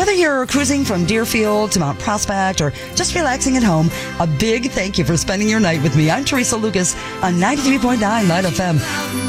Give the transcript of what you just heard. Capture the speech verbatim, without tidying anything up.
Whether you're cruising from Deerfield to Mount Prospect or just relaxing at home, a big thank you for spending your night with me. I'm Teresa Lucas on ninety-three point nine Light F M.